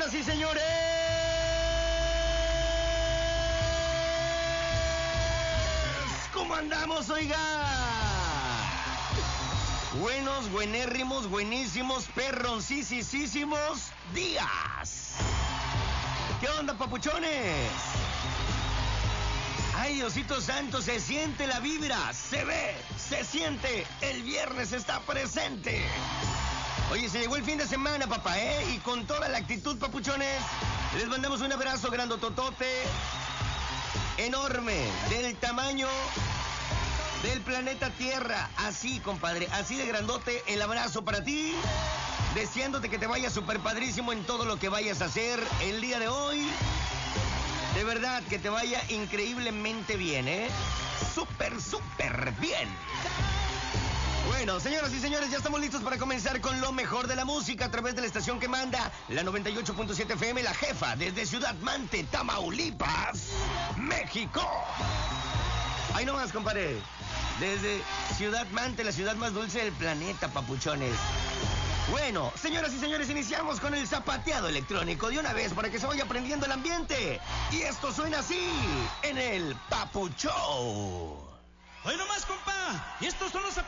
Señoras y señores, ¿cómo andamos, oiga? Buenos, buenérrimos, buenísimos, perroncísimos días. ¿Qué onda, papuchones? Ay, Diosito Santo, se siente la vibra, se ve, se siente, el viernes está presente. Oye, se llegó el fin de semana, papá, y con toda la actitud, papuchones, les mandamos un abrazo grandototote, enorme, del tamaño del planeta Tierra. Así, compadre, así de grandote el abrazo para ti, deseándote que te vaya súper padrísimo en todo lo que vayas a hacer el día de hoy. De verdad, que te vaya increíblemente bien, súper bien. Bueno, señoras y señores, ya estamos listos para comenzar con lo mejor de la música a través de la estación que manda, la 98.7 FM, La Jefa, desde Ciudad Mante, Tamaulipas, México. Ahí nomás, compadre. Desde Ciudad Mante, la ciudad más dulce del planeta, papuchones. Bueno, señoras y señores, iniciamos con el zapateado electrónico de una vez para que se vaya prendiendo el ambiente. Y esto suena así, en el Papu Show. Hoy nomás, compa. Y estos son los